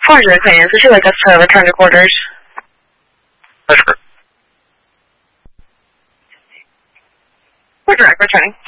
Roger, Queens. Would you like us to return to quarters? Sure. We're direct returning.